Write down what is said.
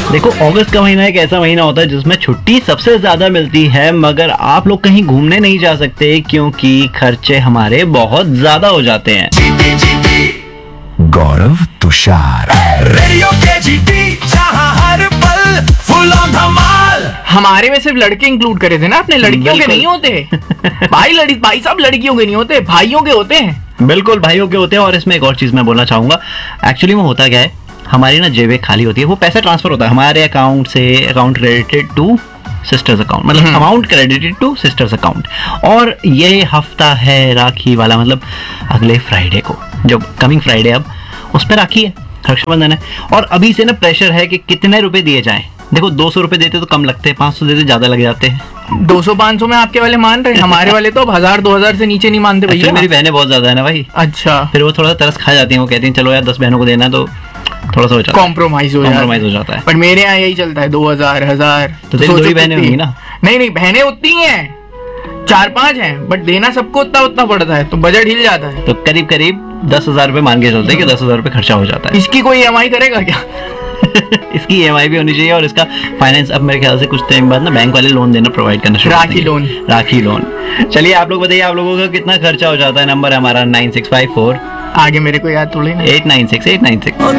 देखो, अगस्त का महीना एक ऐसा महीना होता है जिसमें छुट्टी सबसे ज्यादा मिलती है, मगर आप लोग कहीं घूमने नहीं जा सकते क्योंकि खर्चे हमारे बहुत ज्यादा हो जाते हैं। गौरव तुषार, रेडियो KGP, जहां हर पल फुल ऑन धमाल। हमारे में सिर्फ लड़के इंक्लूड करे थे ना, अपने लड़कियों के नहीं होते भाई साहब, लड़कियों के नहीं होते, भाइयों के होते हैं। बिल्कुल, भाइयों के होते हैं। और इसमें एक और चीज मैं बोलना चाहूंगा, एक्चुअली में होता क्या है, हमारी ना जेबें खाली होती है, वो पैसा ट्रांसफर होता है हमारे अकाउंट से account credited two sisters account, मतलब amount credited two sisters account. और ये हफ्ता है राखी वाला, मतलब अगले फ्राइडे को, जो कमिंग फ्राइडे, अब उस पर राखी है, रक्षाबंधन है। और अभी से ना प्रेशर है कि कितने रुपए दिए जाएं। देखो, 200 रुपए देते तो कम लगते हैं, 500 देते ज्यादा लग जाते हैं। 200-500 में आपके वाले मान रहे हैं, हमारे वाले तो 1000-2000 से नीचे नहीं मानते भैया। मेरी बहनें बहुत ज्यादा है ना भाई। अच्छा, फिर वो थोड़ा सा तरस खा जाती हैं, वो कहती हैं चलो यार 10 बहनों को देना है तो थोड़ा सा कॉम्प्रोमाइज हो जाता है। पर मेरे यहाँ यही चलता है, 2000, 1000। तो तेरी 2 बहनें होंगी ना? नहीं, बहनें उतनी हैं, 4-5 हैं, बट देना सबको उतना पड़ता है, तो बजट हिल जाता है। तो करीब 10,000 रुपए मान के चलते हैं कि 10,000 रुपए खर्चा हो जाता है। इसकी कोई EMI करेगा क्या? इसकी EMI भी होनी चाहिए, और इसका फाइनेंस अब मेरे ख्याल से कुछ टाइम बाद ना बैंक वाले लोन देना प्रोवाइड करना शुरू राखी लोन। चलिए, आप लोग बताइए, आप लोगों का कितना खर्चा हो जाता है? नंबर है हमारा 9654, आगे मेरे को याद थोड़ी ना, 896 896।